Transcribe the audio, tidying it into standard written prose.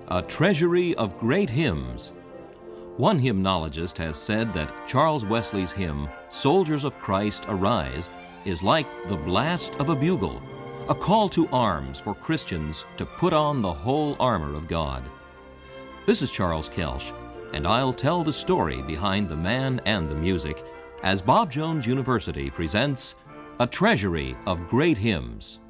A treasury of great hymns. One hymnologist has said that Charles Wesley's hymn, Soldiers of Christ, Arise, is like the blast of a bugle, a call to arms for Christians to put on the whole armor of God. This is Charles Kelsch, and I'll tell the story behind the man and the music as Bob Jones University presents A Treasury of Great Hymns.